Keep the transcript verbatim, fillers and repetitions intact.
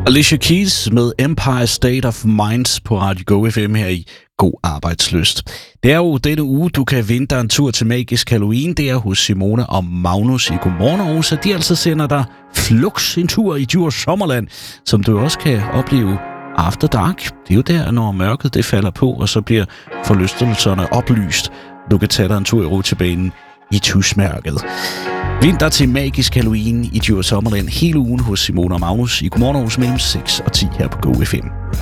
Alicia Keys med Empire State of Mind på Radio Go F M her i God Arbejdslyst. Det er jo denne uge, du kan vinde dig en tur til Magisk Halloween. Det er hos Simone og Magnus i Godmorgen Aarhus, så de altså sender dig flux en tur i Djurs Sommerland, som du også kan opleve after dark. Det er jo der, når mørket det falder på, og så bliver forlystelserne oplyst. Du kan tage dig en tur i rutsjebanen i tusmørket. Vind dig til Magisk Halloween i Djurs Sommerland hele ugen hos Simone og Magnus i Godmorgen Aarhus mellem seks og ti her på Go F M.